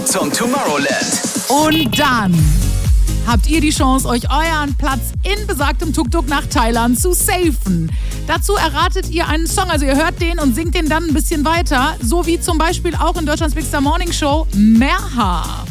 zum Tomorrowland. Und dann habt ihr die Chance, euch euren Platz in besagtem Tuk-Tuk nach Thailand zu safen. Dazu erratet ihr einen Song, also ihr hört den und singt den dann ein bisschen weiter, so wie zum Beispiel auch in Deutschlands Big Star Morning Show Merha.